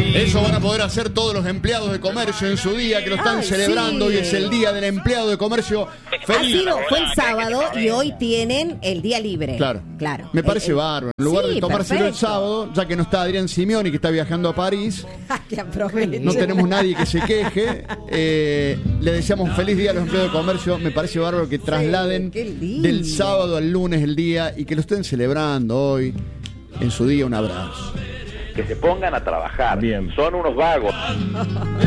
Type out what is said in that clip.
Eso van a poder hacer todos los empleados de comercio en su día, que lo están celebrando. Sí. Y es el día del empleado de comercio. Feliz. Fue el sábado y hoy tienen el día libre. Claro. Me parece bárbaro. En lugar de tomárselo el sábado, ya que no está Adrián Simeoni, que está viajando a París, Que aproveche. no tenemos nadie que se queje. Le deseamos feliz día a los empleados de comercio. Me parece bárbaro que trasladen del sábado al lunes el día y que lo estén celebrando hoy en su día. Un abrazo. Que se pongan a trabajar. Bien. Son unos vagos.